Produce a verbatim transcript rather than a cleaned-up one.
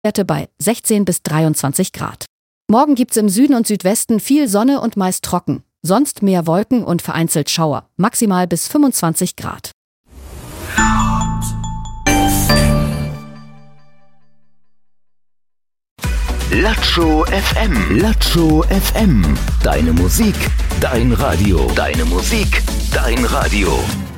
Werte bei sechzehn bis dreiundzwanzig Grad. Morgen gibt's im Süden und Südwesten viel Sonne und meist trocken. Sonst mehr Wolken und vereinzelt Schauer. Maximal bis fünfundzwanzig Grad. Latscho F M. Latscho F M. Deine Musik, dein Radio. Deine Musik, dein Radio.